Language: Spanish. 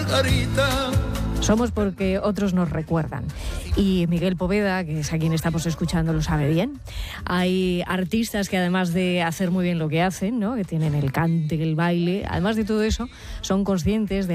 margarita. Somos porque otros nos recuerdan. Y Miguel Poveda, que es a quien estamos escuchando, lo sabe bien. Hay artistas que además de hacer muy bien lo que hacen, ¿no?, que tienen el cante, el baile, además de todo eso, son conscientes de